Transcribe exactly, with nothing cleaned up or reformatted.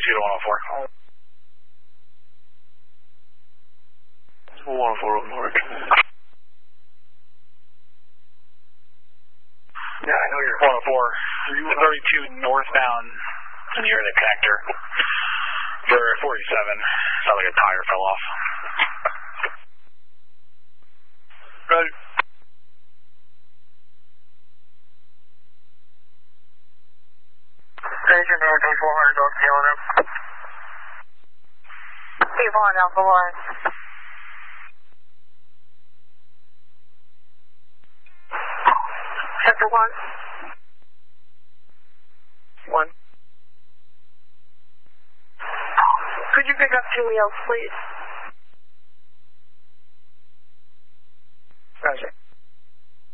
two to one oh four. one oh four on Norwich. Yeah, I know you're one oh four. thirty-two northbound near the connector for forty-seven. Sounds like a tire fell off. Roger. Station man, T four hundred, North Carolina. T four hundred, Alpha one. Sector one. One. Could you pick up two wheels, please?